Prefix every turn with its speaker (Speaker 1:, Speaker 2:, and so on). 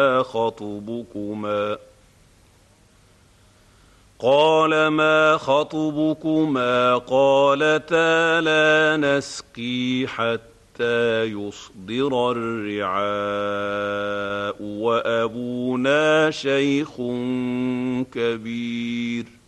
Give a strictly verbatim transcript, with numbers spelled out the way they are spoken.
Speaker 1: خطبكما قال ما خطبكما قالتا لا نسقي حتى يصدر الرعاء وأبونا شيخ كبير